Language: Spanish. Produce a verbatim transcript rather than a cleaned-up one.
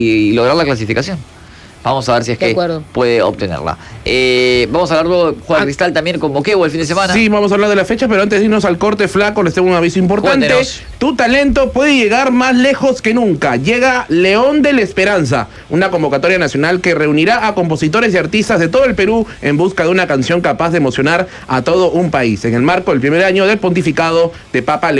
y lograr la clasificación. Vamos a ver si es De que acuerdo. puede obtenerla. Eh, vamos a hablar luego de Juan Ah. Cristal también con Moquegua el fin de semana. Sí, vamos a hablar de la fecha, pero antes de irnos al corte, Flaco, les tengo un aviso importante. Cuéntenos. Tu talento puede llegar más lejos que nunca. Llega León de la Esperanza, una convocatoria nacional que reunirá a compositores y artistas de todo el Perú en busca de una canción capaz de emocionar a todo un país, en el marco del primer año del pontificado de Papa León.